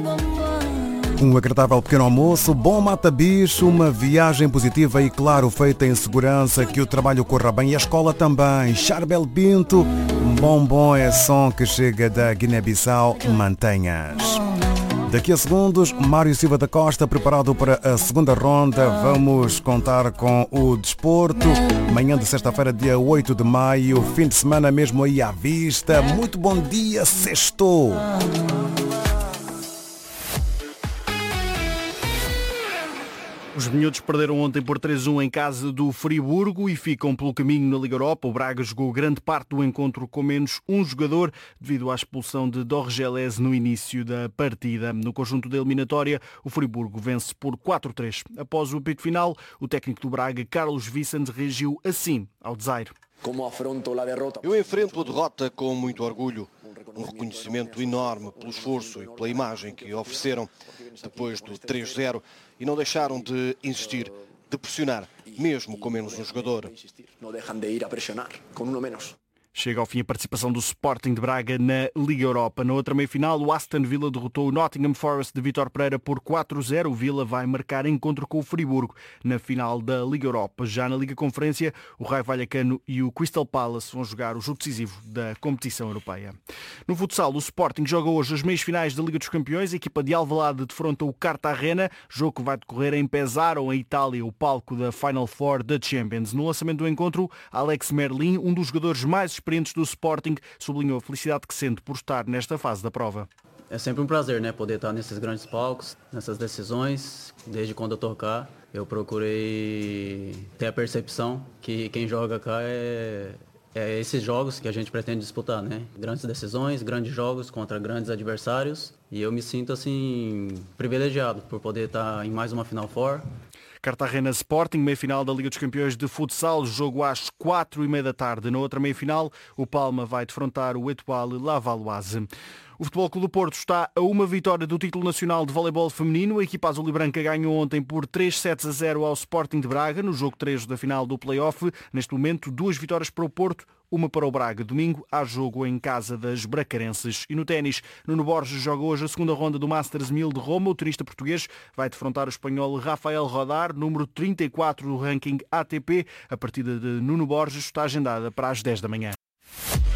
Um agradável pequeno almoço, bom mata-bicho, uma viagem positiva e, claro, feita em segurança, que o trabalho corra bem e a escola também. Charbel Pinto, um bombom é som que chega da Guiné-Bissau, mantenhas. Daqui a segundos, Mário Silva da Costa, preparado para a segunda ronda. Vamos contar com o desporto. Manhã de sexta-feira, dia 8 de maio, fim de semana mesmo aí à vista. Muito bom dia, sextou! Os miúdos perderam ontem por 3-1 em casa do Friburgo e ficam pelo caminho na Liga Europa. O Braga jogou grande parte do encontro com menos um jogador devido à expulsão de Dorgeles no início da partida. No conjunto da eliminatória, o Friburgo vence por 4-3. Após o apito final, o técnico do Braga, Carlos Vicente, reagiu assim ao desaire. Eu enfrento a derrota com muito orgulho. Um reconhecimento enorme pelo esforço e pela imagem que ofereceram depois do 3-0 e não deixaram de insistir, de pressionar, mesmo com menos um jogador. Chega ao fim a participação do Sporting de Braga na Liga Europa. Na outra meia-final, o Aston Villa derrotou o Nottingham Forest de Vítor Pereira por 4-0. O Villa vai marcar encontro com o Friburgo na final da Liga Europa. Já na Liga Conferência, o Raio Vallecano e o Crystal Palace vão jogar o jogo decisivo da competição europeia. No futsal, o Sporting joga hoje as meias finais da Liga dos Campeões. A equipa de Alvalade defronta o Cartagena, jogo que vai decorrer em Pesaro, em Itália, o palco da Final Four da Champions. No lançamento do encontro, Alex Merlin, um dos jogadores mais experientes do Sporting, sublinhou a felicidade que sente por estar nesta fase da prova. É sempre um prazer, poder estar nesses grandes palcos, nessas decisões. Desde quando eu tô cá, eu procurei ter a percepção que quem joga cá é esses jogos que a gente pretende disputar, Grandes decisões, grandes jogos contra grandes adversários. E eu me sinto, privilegiado por poder estar em mais uma Final Four. Cartagena Sporting, meia-final da Liga dos Campeões de Futsal, jogo às 4h30 da tarde. Na outra meia-final, o Palma vai defrontar o Etoile Lavalloise. O Futebol Clube do Porto está a uma vitória do título nacional de voleibol feminino. A equipa azul e branca ganhou ontem por 3-0 ao Sporting de Braga, no jogo 3 da final do play-off. Neste momento, 2 vitórias para o Porto, uma para o Braga. Domingo há jogo em casa das bracarenses. E no ténis, Nuno Borges joga hoje a segunda ronda do Masters 1000 de Roma. O tenista português vai defrontar o espanhol Rafael Rodar, número 34 do ranking ATP. A partida de Nuno Borges está agendada para as 10 da manhã.